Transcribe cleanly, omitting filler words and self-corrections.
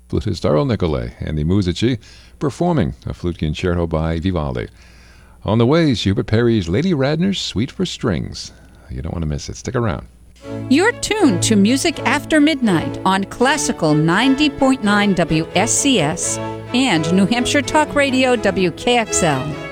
flutist Earl Nicolay and the Musici performing a flute concerto by Vivaldi. On the way, Hubert Perry's Lady Radner's Suite for Strings. You don't want to miss it. Stick around. You're tuned to Music After Midnight on Classical 90.9 WSCS and New Hampshire Talk Radio WKXL.